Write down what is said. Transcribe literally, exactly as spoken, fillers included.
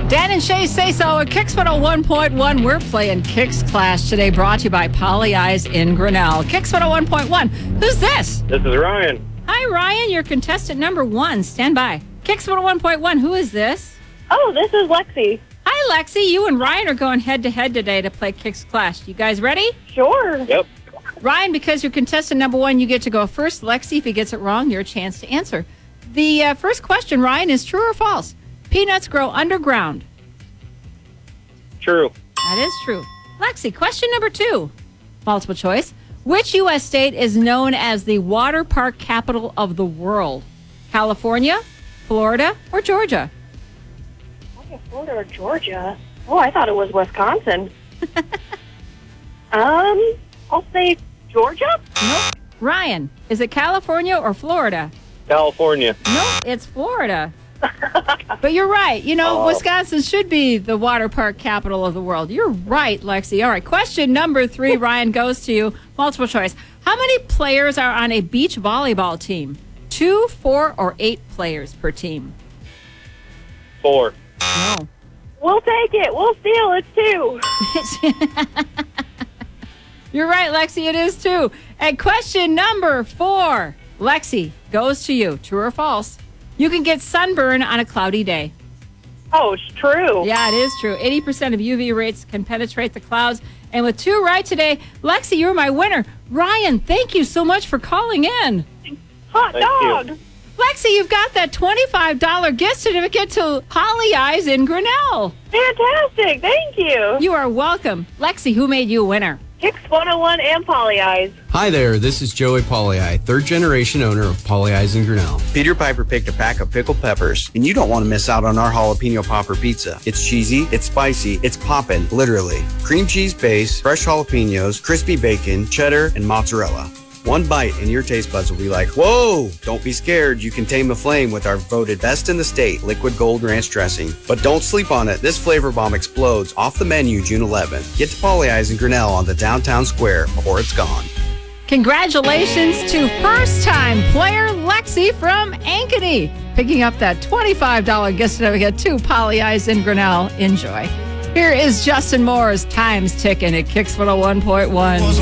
Dan and Shay Say So at Kicks one oh one point one. We're playing Kicks Clash today, brought to you by Polly Eyes in Grinnell. Kicks one oh one point one. Who's this? This is Ryan. Hi, Ryan. You're contestant number one. Stand by. Kicks one oh one point one. Who is this? Oh, this is Lexi. Hi, Lexi. You and Ryan are going head-to-head today to play Kicks Clash. You guys ready? Sure. Yep. Ryan, because you're contestant number one, you get to go first. Lexi, if he gets it wrong, your chance to answer. The uh, first question, Ryan, is true or false? Peanuts grow underground. True. That is true. Lexi, question number two. Multiple choice. Which U S state is known as the water park capital of the world? California, Florida, or Georgia? Okay, Florida or Georgia? Oh, I thought it was Wisconsin. um, I'll say Georgia? Nope. Ryan, is it California or Florida? California. Nope, it's Florida. But you're right. You know, Oh. Wisconsin should be the water park capital of the world. You're right, Lexi. All right, question number three, Ryan, goes to you. Multiple choice. How many players are on a beach volleyball team? Two, four, or eight players per team? Four. No. We'll take it. We'll steal. It's two. You're right, Lexi. It is two. And question number four, Lexi, goes to you. True or false? You can get sunburn on a cloudy day. Oh, it's true. Yeah, it is true. eighty percent of U V rays can penetrate the clouds. And with two right today, Lexi, you're my winner. Ryan, thank you so much for calling in. Hot Thank dog. you. Lexi, you've got that twenty-five dollars gift certificate to Polly Eyes in Grinnell. Fantastic. Thank you. You are welcome. Lexi, who made you a winner? Kicks one oh one and Polly Eyes. Hi there, this is Joey Pollyi, third generation owner of Polly Eyes in Grinnell. Peter Piper picked a pack of pickled peppers, and you don't want to miss out on our jalapeno popper pizza. It's cheesy, it's spicy, it's poppin', literally. Cream cheese base, fresh jalapenos, crispy bacon, cheddar, and mozzarella. One bite and your taste buds will be like, whoa! Don't be scared, you can tame the flame with our voted best in the state liquid gold ranch dressing. But don't sleep on it, this flavor bomb explodes off the menu June eleventh. Get to Polly Eyes in Grinnell on the downtown square before it's gone. Congratulations to first-time player Lexi from Ankeny, picking up that twenty-five dollars gift certificate to Polly Eyes in Grinnell. Enjoy. Here is Justin Moore's Time's Ticking at Kicks one oh one point one.